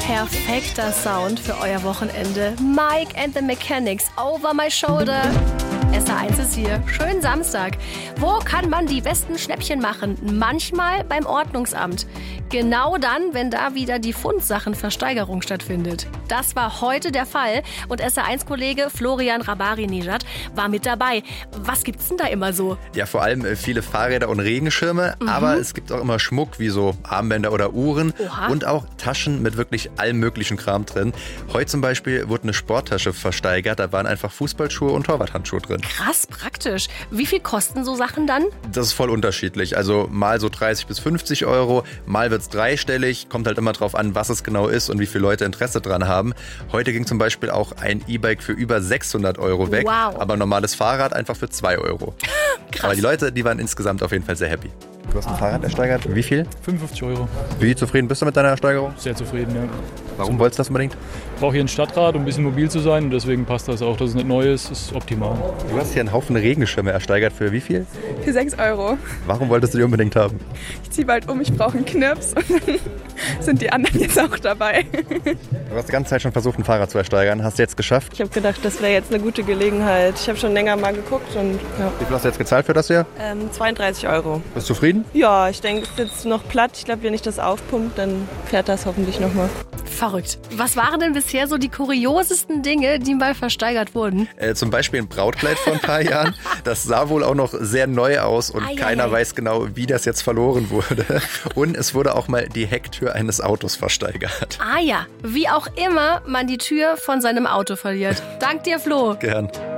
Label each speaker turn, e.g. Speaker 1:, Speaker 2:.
Speaker 1: Perfekter Sound für euer Wochenende. Mike and the Mechanics, Over My Shoulder. SR1 ist hier. Schönen Samstag. Wo kann man die besten Schnäppchen machen? Manchmal beim Ordnungsamt. Genau dann, wenn da wieder die Fundsachenversteigerung stattfindet. Das war heute der Fall. Und SR1-Kollege Florian Rabari-Nejad war mit dabei. Was gibt's denn da immer so?
Speaker 2: Ja, vor allem viele Fahrräder und Regenschirme. Aber es gibt auch immer Schmuck, wie so Armbänder oder Uhren.
Speaker 1: Oha.
Speaker 2: Und auch Taschen mit wirklich allem möglichen Kram drin. Heute zum Beispiel wurde eine Sporttasche versteigert. Da waren einfach Fußballschuhe und Torwarthandschuhe drin.
Speaker 1: Krass praktisch. Wie viel kosten so Sachen dann?
Speaker 2: Das ist voll unterschiedlich. Also mal so 30 bis 50 Euro, mal wird es dreistellig. Kommt halt immer drauf an, was es genau ist und wie viele Leute Interesse dran haben. Heute ging zum Beispiel auch ein E-Bike für über 600 Euro weg.
Speaker 1: Wow.
Speaker 2: Aber ein normales Fahrrad einfach für 2 Euro.
Speaker 1: Krass.
Speaker 2: Aber die Leute, die waren insgesamt auf jeden Fall sehr happy. Du hast ein Fahrrad ersteigert. Wie viel?
Speaker 3: 55 Euro.
Speaker 2: Wie zufrieden bist du mit deiner Ersteigerung?
Speaker 3: Sehr zufrieden, ja.
Speaker 2: Warum wolltest du das unbedingt?
Speaker 3: Ich brauche hier ein Stadtrad, um ein bisschen mobil zu sein und deswegen passt das auch, dass es nicht neu ist. Das ist optimal.
Speaker 2: Du hast hier einen Haufen Regenschirme ersteigert. Für wie viel?
Speaker 4: Für 6 Euro.
Speaker 2: Warum wolltest du die unbedingt haben?
Speaker 4: Ich ziehe bald um, ich brauche einen Knirps und dann sind die anderen jetzt auch dabei.
Speaker 2: Du hast die ganze Zeit schon versucht, ein Fahrrad zu ersteigern. Hast du jetzt geschafft?
Speaker 5: Ich habe gedacht, das wäre jetzt eine gute Gelegenheit. Ich habe schon länger mal geguckt und ja.
Speaker 2: Wie viel hast du jetzt gezahlt für das hier?
Speaker 5: 32 Euro.
Speaker 2: Bist du zufrieden?
Speaker 5: Ja, ich denke, es ist jetzt noch platt. Ich glaube, wenn ich das aufpumpe, dann fährt das hoffentlich nochmal.
Speaker 1: Verrückt. Was waren denn bisher so die kuriosesten Dinge, die mal versteigert wurden?
Speaker 2: Zum Beispiel ein Brautkleid vor ein paar Jahren. Das sah wohl auch noch sehr neu aus und keiner weiß genau, wie das jetzt verloren wurde. Und es wurde auch mal die Hecktür eines Autos versteigert.
Speaker 1: Ah ja, wie auch immer man die Tür von seinem Auto verliert. Dank dir, Flo.
Speaker 2: Gern.